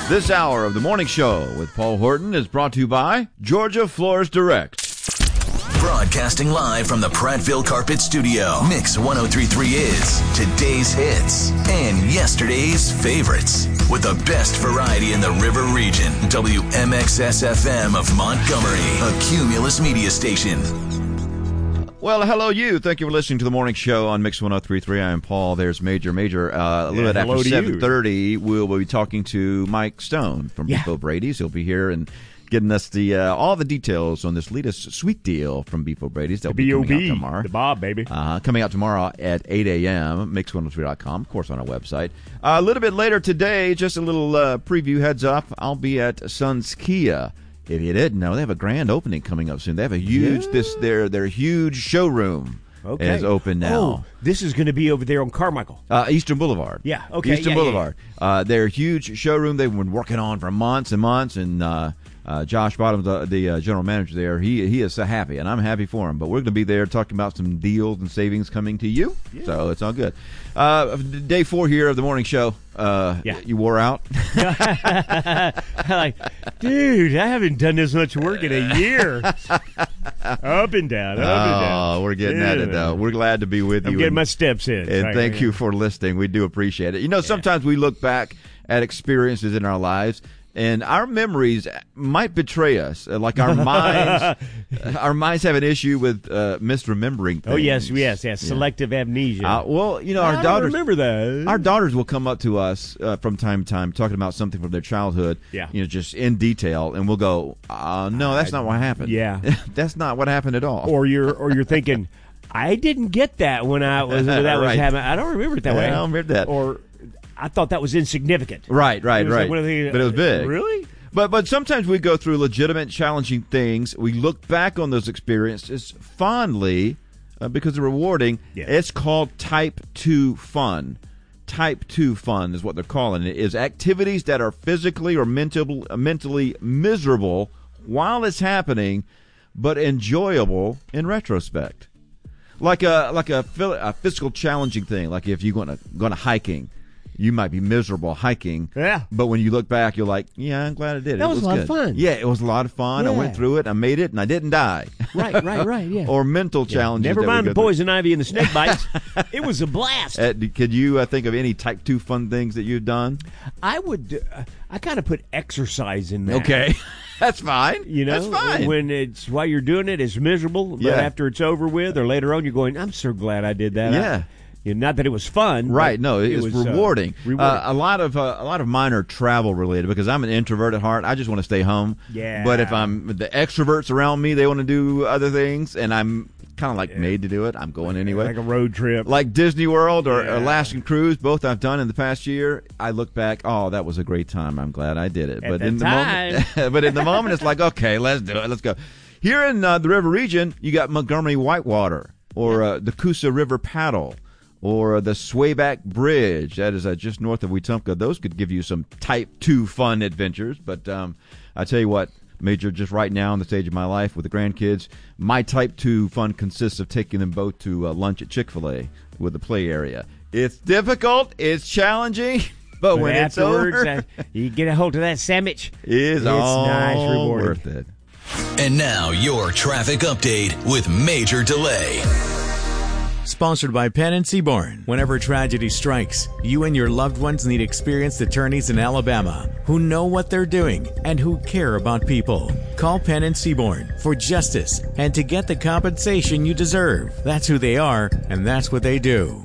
This hour of the morning show with Paul Horton is brought to you by Georgia Floors Direct. Broadcasting live from the Prattville Carpet Studio. Mix 1033 is today's hits and yesterday's favorites. With the best variety in the River Region. WMXS-FM of Montgomery, a Cumulus media station. Well, hello, you. Thank you for listening to the morning show on Mix 1033. I am Paul. There's Major. A little bit after 7:30, we'll be talking to Mike Stone from Beefo Brady's. He'll be here and getting us the all the details on this latest sweet deal from Beefo Brady's. They'll be coming out tomorrow. The Bob, baby. Coming out tomorrow at 8 a.m., mix103.com, of course, on our website. A little bit later today, just a little preview heads up, I'll be at Suns Kia. If you didn't know, they have a grand opening coming up soon. They have a huge, their huge showroom is open now. Oh, this is going to be over there on Carmichael. Eastern Boulevard. Yeah, okay. Eastern Boulevard. Their huge showroom they've been working on for months and months, and Josh Bottoms, the general manager there, he is so happy, and I'm happy for him. But we're going to be there talking about some deals and savings coming to you, so it's all good. Day 4 here of the morning show. You wore out? Like, dude, I haven't done this much work in a year. Up and down. We're getting at it, though. We're glad to be with you. I'm getting my steps in. And thank you for listening. We do appreciate it. You know, sometimes we look back at experiences in our lives, and our memories might betray us. Like our minds have an issue with misremembering things. Oh, yes. Selective amnesia. Well, you know, I don't remember that. Our daughters will come up to us from time to time talking about something from their childhood, you know, just in detail, and we'll go, no, that's not what happened. Yeah. That's not what happened at all. Or you're thinking, I didn't get that when was happening. I don't remember it that way. I don't remember that. Or I thought that was insignificant. Right. But it was big. Really? But sometimes we go through legitimate, challenging things. We look back on those experiences fondly because they're rewarding. Yeah. It's called Type 2 fun. Type 2 fun is what they're calling it. Is activities that are physically or mentally miserable while it's happening, but enjoyable in retrospect. Like a physical challenging thing. Like if you're going to hiking. You might be miserable hiking, but when you look back, you're like, yeah, I'm glad I did it. That was a lot good. of fun. Yeah, it was a lot of fun. Yeah. I went through it, I made it, and I didn't die. Right, yeah. Or mental challenges. Never mind the poison ivy and the snake bites. It was a blast. Could you think of any Type 2 fun things that you've done? I kind of put exercise in there. Okay. That's fine. You know, that's fine. When while you're doing it, it's miserable, but after it's over with or later on, you're going, I'm so glad I did that. Yeah. Not that it was fun, right? No, it was rewarding. A lot of mine are travel related because I'm an introvert at heart. I just want to stay home. Yeah. But if the extroverts around me, they want to do other things, and I'm kind of like made to do it. I'm going anyway. Like a road trip, like Disney World or Alaskan cruise. Both I've done in the past year. I look back, that was a great time. I'm glad I did it. But in the moment, it's like, okay, let's do it. Let's go. Here in the River Region, you got Montgomery Whitewater or the Coosa River Paddle. Or the Swayback Bridge, that is just north of Wetumpka. Those could give you some Type 2 fun adventures. But I tell you what, Major, just right now in the stage of my life with the grandkids, my Type 2 fun consists of taking them both to lunch at Chick-fil-A with the play area. It's difficult, it's challenging, but when it's over, you get a hold of that sandwich. It's all nice, rewarding. Worth it. And now your traffic update with Major Delay. Sponsored by Penn & Seaborn. Whenever tragedy strikes, you and your loved ones need experienced attorneys in Alabama who know what they're doing and who care about people. Call Penn & Seaborn for justice and to get the compensation you deserve. That's who they are, and that's what they do.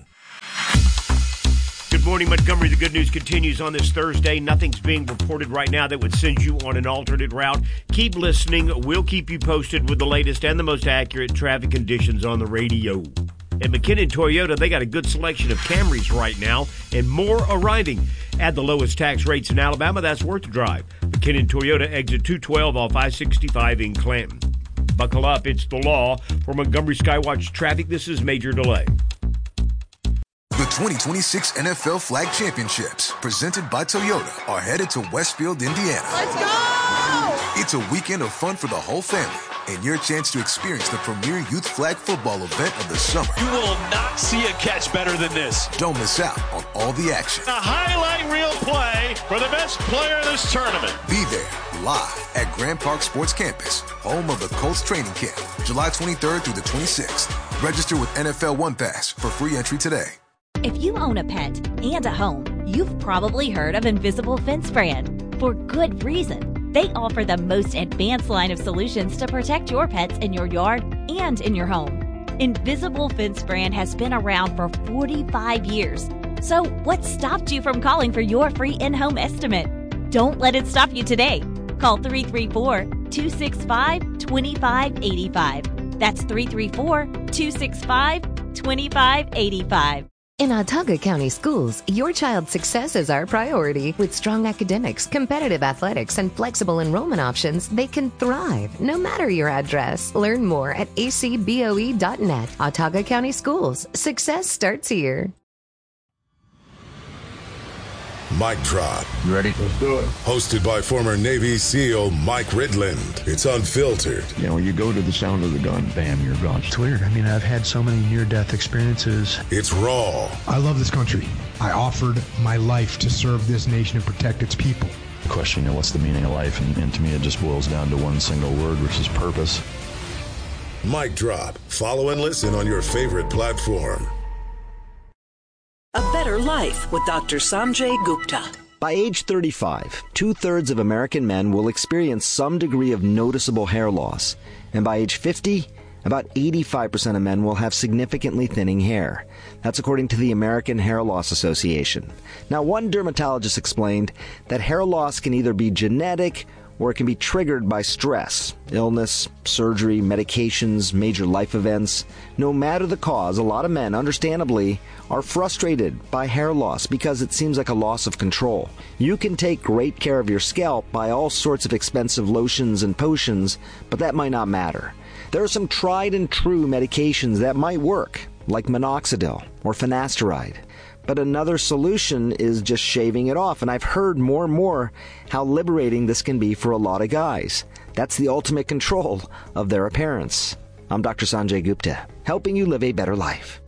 Good morning, Montgomery. The good news continues on this Thursday. Nothing's being reported right now that would send you on an alternate route. Keep listening. We'll keep you posted with the latest and the most accurate traffic conditions on the radio. At McKinnon Toyota, they got a good selection of Camrys right now and more arriving. At the lowest tax rates in Alabama, that's worth the drive. McKinnon Toyota, exit 212 off I-65 in Clanton. Buckle up, it's the law. For Montgomery Skywatch Traffic, this is Major Delay. The 2026 NFL Flag Championships, presented by Toyota, are headed to Westfield, Indiana. Let's go! It's a weekend of fun for the whole family and your chance to experience the premier youth flag football event of the summer. You will not see a catch better than this. Don't miss out on all the action. A highlight reel play for the best player in this tournament. Be there live at Grand Park Sports Campus, home of the Colts training camp, July 23rd through the 26th. Register with NFL One Pass for free entry today. If you own a pet and a home, you've probably heard of Invisible Fence Brand. For good reason. They offer the most advanced line of solutions to protect your pets in your yard and in your home. Invisible Fence Brand has been around for 45 years. So what stopped you from calling for your free in-home estimate? Don't let it stop you today. Call 334-265-2585. That's 334-265-2585. In Autauga County Schools, your child's success is our priority. With strong academics, competitive athletics, and flexible enrollment options, they can thrive no matter your address. Learn more at acboe.net. Autauga County Schools. Success starts here. Mic Drop. You ready? Let's do it. Hosted by former Navy SEAL Mike Ridland. It's unfiltered. You know, you go to the sound of the gun, bam, you're gone. It's weird. I mean, I've had so many near-death experiences. It's raw. I love this country. I offered my life to serve this nation and protect its people. The question, you know, what's the meaning of life? And to me, it just boils down to one single word, which is purpose. Mic Drop. Follow and listen on your favorite platform. A Better Life with Dr. Sanjay Gupta. By age 35, 2/3 of American men will experience some degree of noticeable hair loss. And by age 50, about 85% of men will have significantly thinning hair. That's according to the American Hair Loss Association. Now, one dermatologist explained that hair loss can either be genetic or it can be triggered by stress, illness, surgery, medications, major life events. No matter the cause, a lot of men, understandably, are frustrated by hair loss because it seems like a loss of control. You can take great care of your scalp by all sorts of expensive lotions and potions, but that might not matter. There are some tried and true medications that might work, like minoxidil or finasteride. But another solution is just shaving it off, and I've heard more and more how liberating this can be for a lot of guys. That's the ultimate control of their appearance. I'm Dr. Sanjay Gupta, helping you live a better life.